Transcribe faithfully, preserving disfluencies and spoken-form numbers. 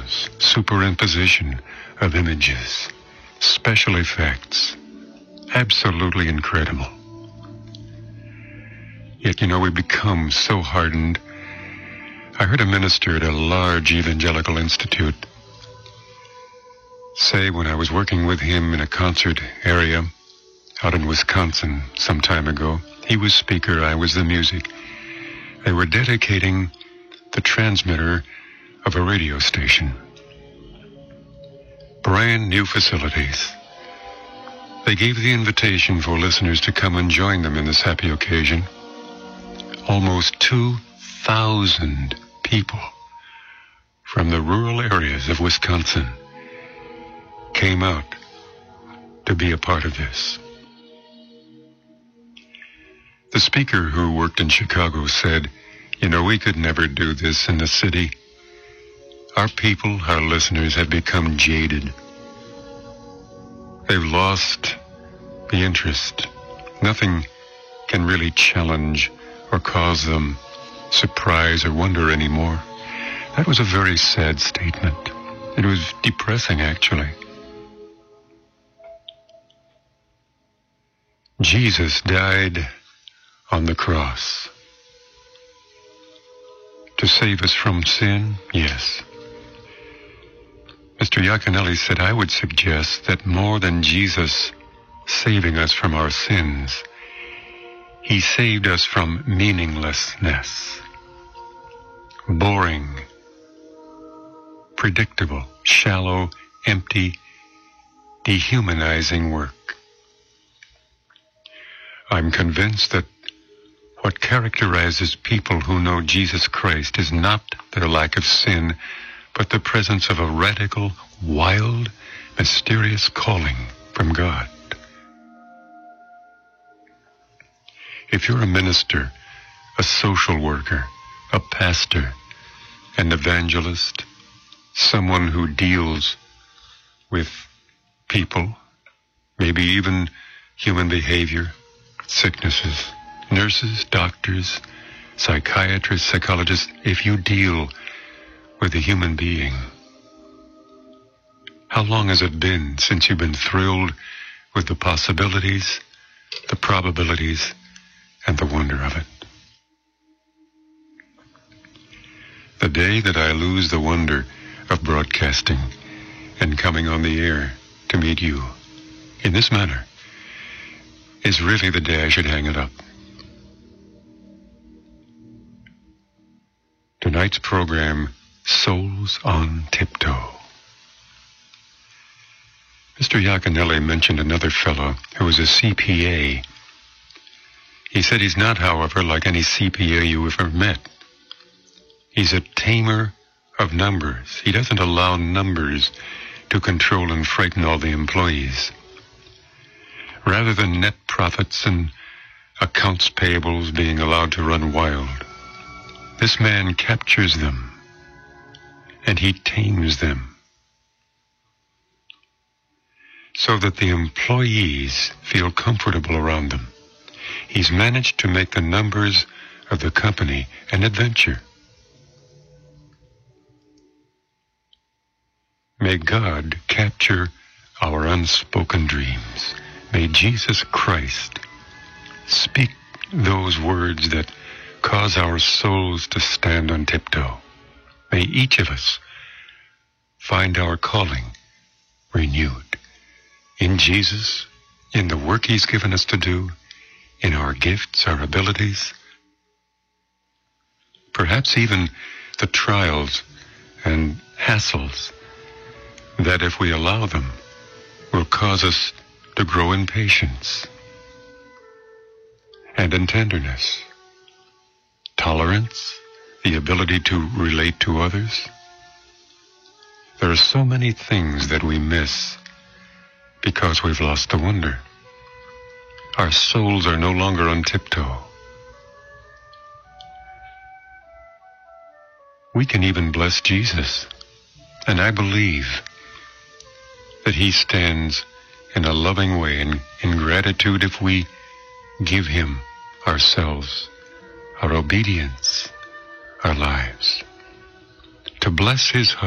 cameras, superimposition of images, special effects. Absolutely incredible. Yet, you know, we become so hardened. I heard a minister at a large evangelical institute say, when I was working with him in a concert area out in Wisconsin some time ago, he was speaker, I was the music. They were dedicating the transmitter of a radio station. Brand new facilities. They gave the invitation for listeners to come and join them in this happy occasion. Almost two thousand people from the rural areas of Wisconsin came out to be a part of this. The speaker who worked in Chicago said, you know, we could never do this in the city. Our people, our listeners, have become jaded. They've lost the interest. Nothing can really challenge or cause them surprise or wonder anymore. That was a very sad statement. It was depressing, actually. Jesus died on the cross to save us from sin, yes. Mister Iaconelli said, I would suggest that more than Jesus saving us from our sins, he saved us from meaninglessness, boring, predictable, shallow, empty, dehumanizing work. I'm convinced that what characterizes people who know Jesus Christ is not their lack of sin, but the presence of a radical, wild, mysterious calling from God. If you're a minister, a social worker, a pastor, an evangelist, someone who deals with people, maybe even human behavior, sicknesses, nurses, doctors, psychiatrists, psychologists, if you deal with a human being, how long has it been since you've been thrilled with the possibilities, the probabilities, and the wonder of it? The day that I lose the wonder of broadcasting and coming on the air to meet you in this manner is really the day I should hang it up. Tonight's program, Souls on Tiptoe. Mister Iaconelli mentioned another fellow who was a C P A. He said he's not, however, like any C P A you ever met. He's a tamer of numbers. He doesn't allow numbers to control and frighten all the employees. Rather than net profits and accounts payables being allowed to run wild, this man captures them and he tames them so that the employees feel comfortable around them. He's managed to make the numbers of the company an adventure. May God capture our unspoken dreams. May Jesus Christ speak those words that cause our souls to stand on tiptoe. May each of us find our calling renewed in Jesus, in the work he's given us to do, in our gifts, our abilities, perhaps even the trials and hassles that, if we allow them, will cause us to grow in patience and in tenderness, tolerance, the ability to relate to others. There are so many things that we miss because we've lost the wonder. Our souls are no longer on tiptoe. We can even bless Jesus, and I believe that he stands in a loving way and in gratitude if we give him ourselves, our obedience, our lives, to bless his heart.